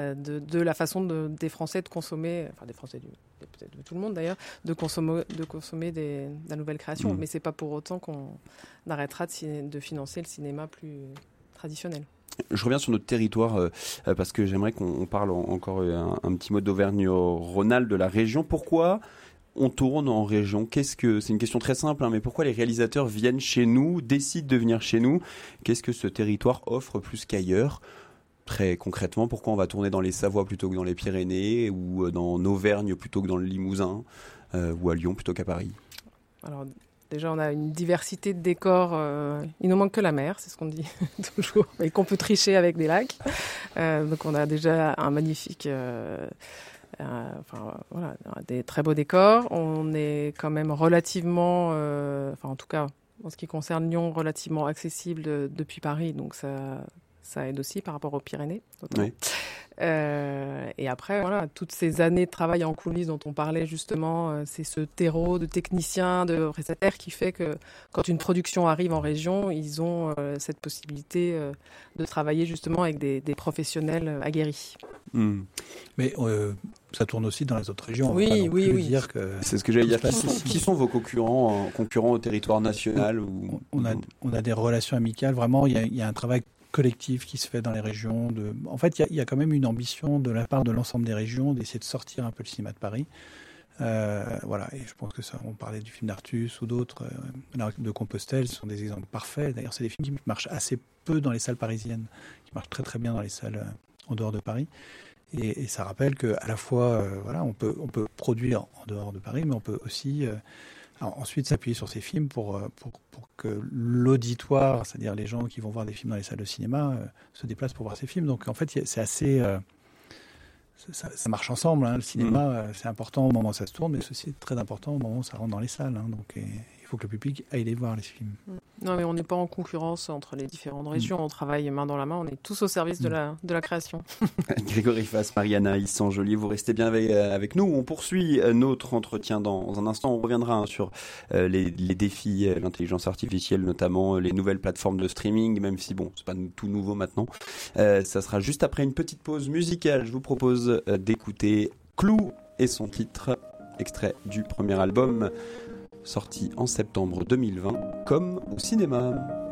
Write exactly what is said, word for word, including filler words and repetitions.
de, de la façon de, des Français de consommer, enfin des Français, du, peut-être de tout le monde d'ailleurs, de consommer, de consommer des, de la nouvelle création. Mmh. Mais c'est pas pour autant qu'on arrêtera de, ciné, de financer le cinéma plus traditionnel. Je reviens sur notre territoire euh, parce que j'aimerais qu'on parle en, encore un, un petit mot d'Auvergne-Rhône-Alpes, de la région. Pourquoi on tourne en région? Qu'est-ce que c'est une question très simple, hein, mais pourquoi les réalisateurs viennent chez nous, décident de venir chez nous? Qu'est-ce que ce territoire offre plus qu'ailleurs? Très concrètement, pourquoi on va tourner dans les Savoies plutôt que dans les Pyrénées, ou dans Auvergne plutôt que dans le Limousin, euh, ou à Lyon plutôt qu'à Paris? Alors déjà, on a une diversité de décors. Euh, il nous manque que la mer, c'est ce qu'on dit toujours, et qu'on peut tricher avec des lacs. Euh, donc on a déjà un magnifique... Euh, Euh, enfin, voilà, des très beaux décors. On est quand même relativement, euh, enfin en tout cas en ce qui concerne Lyon, relativement accessible de, depuis Paris, donc ça, ça aide aussi par rapport aux Pyrénées. Oui. Euh, et après, voilà, toutes ces années de travail en coulisses dont on parlait justement, euh, c'est ce terreau de techniciens, de prestataires qui fait que quand une production arrive en région, ils ont euh, cette possibilité euh, de travailler justement avec des, des professionnels aguerris. Mmh. Mais euh, ça tourne aussi dans les autres régions. Oui, on va pas oui, oui. Dire que c'est ce que j'allais dire. Qui sont, qui sont vos concurrents, concurrents au territoire national ou... on, a, on a des relations amicales. Vraiment, il y a, il y a un travail collectif qui se fait dans les régions. De... En fait, il y, a, il y a quand même une ambition de la part de l'ensemble des régions d'essayer de sortir un peu le cinéma de Paris. Euh, voilà, et je pense que ça, on parlait du film d'Artus ou d'autres, euh, de Compostelle, ce sont des exemples parfaits. D'ailleurs, c'est des films qui marchent assez peu dans les salles parisiennes, qui marchent très très bien dans les salles euh, en dehors de Paris. Et, et ça rappelle qu'à la fois, euh, voilà, on peut, on peut produire en dehors de Paris, mais on peut aussi euh, ensuite s'appuyer sur ces films pour, pour, pour que l'auditoire, c'est-à-dire les gens qui vont voir des films dans les salles de cinéma, euh, se déplacent pour voir ces films. Donc en fait, c'est assez... Euh, ça, ça marche ensemble. Hein. Le cinéma, mmh. c'est important au moment où ça se tourne, mais ceci est très important au moment où ça rentre dans les salles. Hein. Donc et, il faut que le public aille les voir, les films. Non, mais on n'est pas en concurrence entre les différentes régions. Mmh. On travaille main dans la main. On est tous au service mmh. de, la, de la création. Grégory Fass, Mariana Issant-Joly, vous restez bien avec, avec nous. On poursuit notre entretien dans un instant. On reviendra hein, sur euh, les, les défis, euh, l'intelligence artificielle, notamment euh, les nouvelles plateformes de streaming, même si bon, c'est pas tout nouveau maintenant. Euh, ça sera juste après une petite pause musicale. Je vous propose euh, d'écouter Clou et son titre, extrait du premier album sorti en septembre deux mille vingt, Comme au cinéma.